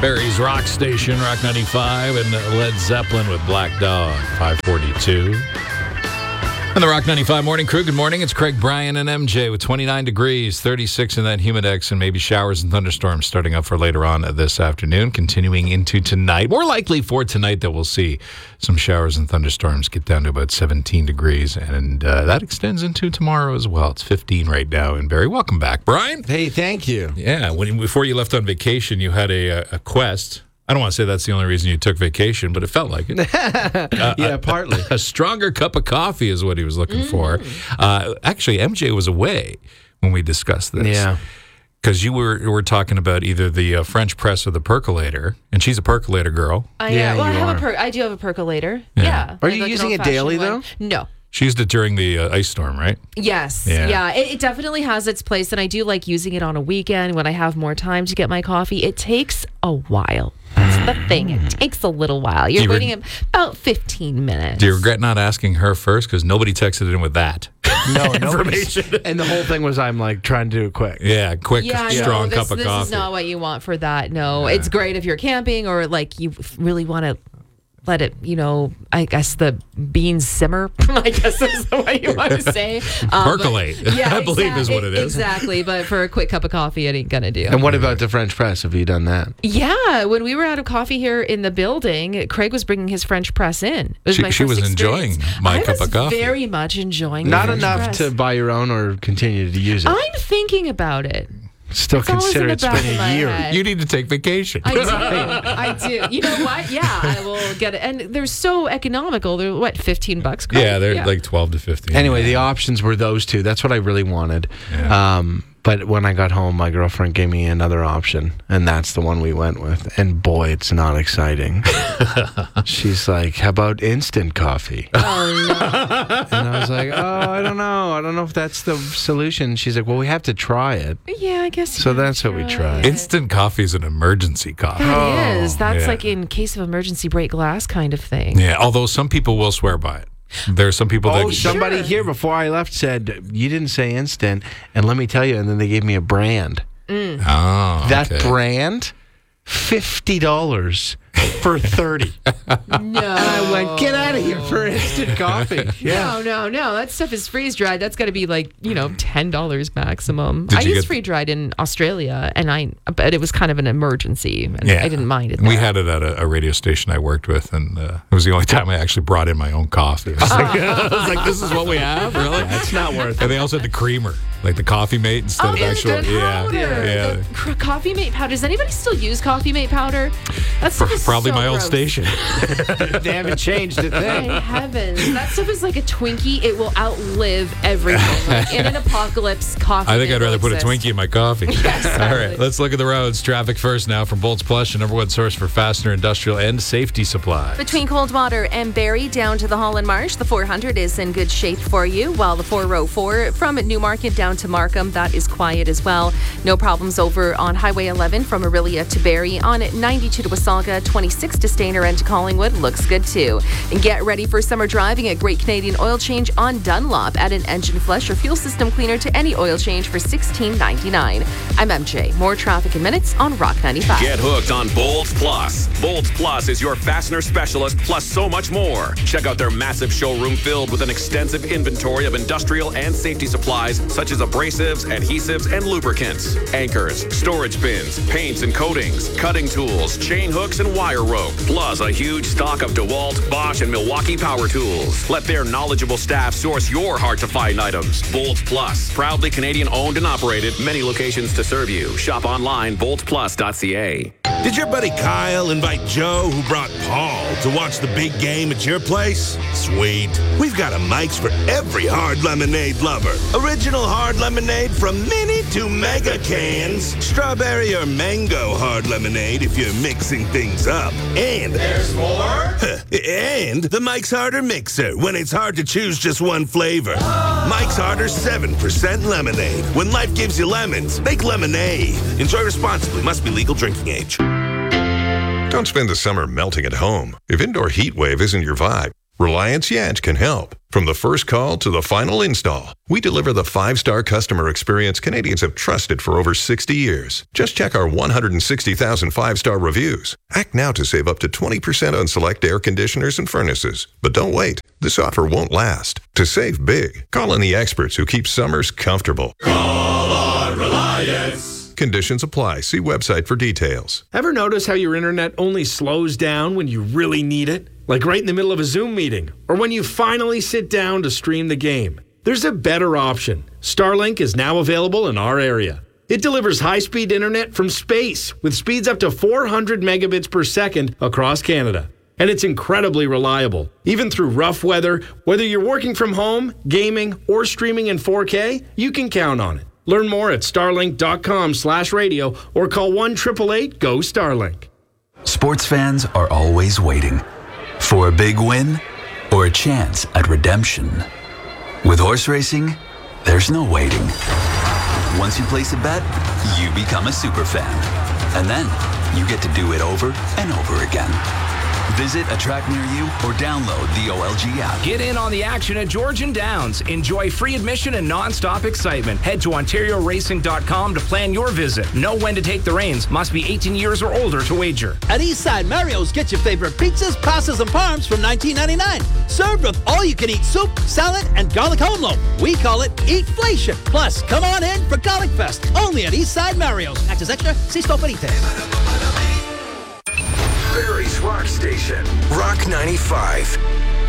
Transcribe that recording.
Barry's Rock Station, Rock 95, and Led Zeppelin with Black Dog, 542. And the Rock 95 Morning Crew, good morning. It's Craig, Brian, and MJ with 29 degrees, 36 in that humidex, and maybe showers and thunderstorms starting up for later on this afternoon, continuing into tonight. More likely for tonight that we'll see some showers and thunderstorms get down to about 17 degrees, and that extends into tomorrow as well. It's 15 right now in Barrie. Welcome back, Brian. Hey, thank you. Yeah, before you left on vacation, you had a quest. I don't want to say that's the only reason you took vacation, but it felt like it. Yeah, partly. A stronger cup of coffee is what he was looking for. Actually, MJ was away when we discussed this. Yeah. Because you were talking about either the French press or the percolator, and she's a percolator girl. I do have a percolator. Yeah. Are you using it daily, though? No. She used it during the ice storm, right? Yes. Yeah. Yeah. It definitely has its place, and I do like using it on a weekend when I have more time to get my coffee. It takes a while. That's the thing. It takes a little while. You're waiting about 15 minutes. Do you regret not asking her first? Because nobody texted in with that. No, information. And the whole thing was I'm like trying to do it quick. Yeah, quick, strong cup of coffee. This is not what you want for that. No, it's great if you're camping or like you really want to let it, I guess the beans simmer, I guess is the way you want to say. Percolate, I believe is what it is. Exactly, but for a quick cup of coffee, it ain't going to do. And what about the French press? Have you done that? Yeah, when we were out of coffee here in the building, Craig was bringing his French press in. It was my she was first enjoying my cup of coffee. I was very much enjoying Not French enough press. to buy your own or continue to use it. I'm thinking about it. Still consider it's been a year. Head. You need to take vacation. I do. You know what? Yeah, I will get it. And they're so economical. They're, what, $15? Yeah, they're like 12 to 15. Anyway, the options were those two. That's what I really wanted. Yeah. But when I got home, my girlfriend gave me another option, and that's the one we went with. And boy, it's not exciting. She's like, how about instant coffee? Oh, no. And I was like, I don't know. I don't know if that's the solution. She's like, well, we have to try it. Yeah, I guess. So that's what we tried. Instant coffee is an emergency coffee. That is. That's yeah. like in case of emergency break glass kind of thing. Yeah, although some people will swear by it. There are some people that... somebody here before I left said, you didn't say instant, and let me tell you, and then they gave me a brand. Oh, That okay. brand, $50 for 30. No. I went, get out of here for instant coffee. Yeah. No. That stuff is freeze dried. That's got to be like, $10 maximum. Did I you used get- freeze dried in Australia, but it was kind of an emergency, and Yeah. I didn't mind it. We had it at a radio station I worked with, and it was the only time I actually brought in my own coffee. I was like, this is what we have? Really? That's not worth it. And they also had the creamer, like the Coffee Mate instead of actual... the powder. Yeah. The Coffee Mate powder. Does anybody still use Coffee Mate powder? That stuff is Probably so my old gross. station. They haven't changed a thing. My heavens. That stuff is like a Twinkie. It will outlive everything. Like in an apocalypse, coffee. I think I'd rather put a exist. Twinkie in my coffee. Yes, All right, let's look at the roads. Traffic first now from Bolts Plus, your number one source for fastener, industrial, and safety supplies. Between Coldwater and Barrie down to the Holland Marsh, the 400 is in good shape for you, while the 404 from Newmarket down to Markham, that is quiet as well. No problems over on Highway 11 from Orillia to Barrie. On 92 to Wasaga, 26 to Stainer and to Collingwood looks good too. And get ready for summer driving at Great Canadian Oil Change on Dunlop. Add an engine flush or fuel system cleaner to any oil change for $16.99. I'm MJ. More traffic in minutes on Rock 95. Get hooked on Bolts Plus. Bolts Plus is your fastener specialist, plus so much more. Check out their massive showroom filled with an extensive inventory of industrial and safety supplies, such as abrasives, adhesives, and lubricants, anchors, storage bins, paints and coatings, cutting tools, chain hooks, and wire rope, plus a huge stock of DeWalt, Bosch, and Milwaukee power tools. Let their knowledgeable staff source your hard-to-find items. Bolts Plus, proudly Canadian-owned and operated, many locations to serve you. Shop online, boltsplus.ca. Did your buddy Kyle invite Joe, who brought Paul, to watch the big game at your place? Sweet. We've got a Mike's for every hard lemonade lover. Original hard lemonade from mini to mega cans. Strawberry or mango hard lemonade if you're mixing things up. And there's more? And the Mike's Harder Mixer when it's hard to choose just one flavor. Mike's Harder 7% lemonade. When life gives you lemons, make lemonade. Enjoy responsibly. Must be legal drinking age. Don't spend the summer melting at home. If indoor heat wave isn't your vibe, Reliance Yanch can help. From the first call to the final install, we deliver the 5-star customer experience Canadians have trusted for over 60 years. Just check our 160,000 5-star reviews. Act now to save up to 20% on select air conditioners and furnaces. But don't wait. This offer won't last. To save big, call on the experts who keep summers comfortable. Call on Reliance. Conditions apply. See website for details. Ever notice how your internet only slows down when you really need it? Like right in the middle of a Zoom meeting, or when you finally sit down to stream the game. There's a better option. Starlink is now available in our area. It delivers high-speed internet from space with speeds up to 400 megabits per second across Canada. And it's incredibly reliable. Even through rough weather, whether you're working from home, gaming, or streaming in 4K, you can count on it. Learn more at starlink.com/radio or call 1-888-GO-STARLINK. Sports fans are always waiting for a big win or a chance at redemption. With horse racing, there's no waiting. Once you place a bet, you become a super fan. And then you get to do it over and over again. Visit a track near you or download the OLG app. Get in on the action at Georgian Downs. Enjoy free admission and non-stop excitement. Head to OntarioRacing.com to plan your visit. Know when to take the reins. Must be 18 years or older to wager. At Eastside Mario's, get your favorite pizzas, pastas, and parms from $19.99. Served with all-you-can-eat soup, salad, and garlic home loaf. We call it Eatflation. Plus, come on in for Garlic Fest. Only at Eastside Mario's. Access extra. See store for details. Barrie's Rock Station. Rock 95.